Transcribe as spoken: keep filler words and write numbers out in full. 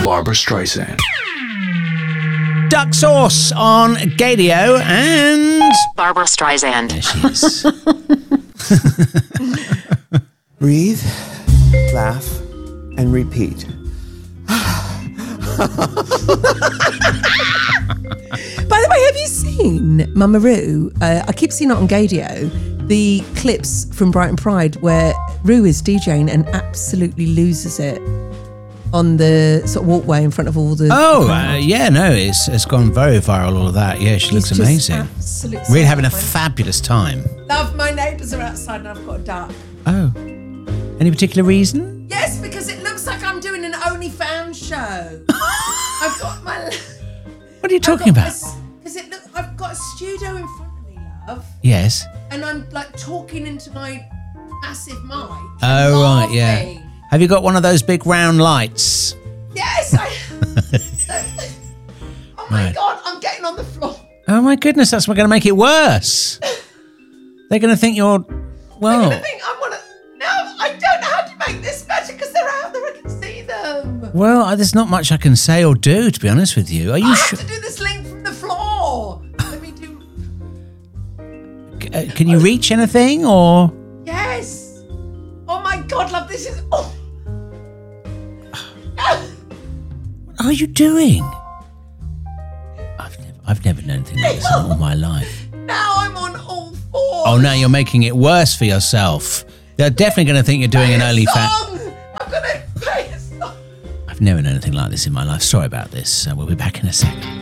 Barbara Streisand. Duck Sauce on Gadio and... Barbara Streisand. There she is. Breathe, laugh, and repeat. By the way, have you seen Mama Roo? Uh, I keep seeing it on Gadio. The clips from Brighton Pride where Roo is DJing and absolutely loses it on the sort of walkway in front of all the... Oh, uh, yeah, no, it's it's gone very viral, all of that. Yeah, she He's looks just amazing. absolute Really having a sunshine. fabulous time. Love, my neighbours are outside and I've got a duck. Oh. Any particular reason? Yes, because it looks like I'm doing an OnlyFans show. I've got my... What are you talking about? Because it look, I've got a studio in front of me, love. Yes. And I'm like talking into my massive mic. Oh, right, yeah. laughing. Have you got one of those big round lights? Yes, I... Oh my Right. God, I'm getting on the floor. Oh, my goodness, that's going to make it worse. They're going to think you're... Well... I think I want to... No, I don't know how to make this better because they're out there. I can see them. Well, uh, there's not much I can say or do, to be honest with you. Are you I sure? have to do this link from the floor. Let me do... Uh, can you reach anything, or...? Yes. Oh my God, love, this is... Oh. What are you doing? I've never, I've never known anything like this in all my life. Now I'm on all fours. Oh, now you're making it worse for yourself. They're definitely going to think you're doing an Play a OnlyFans. song. I'm going to play a song. I've never known anything like this in my life. Sorry about this. Uh, we'll be back in a second.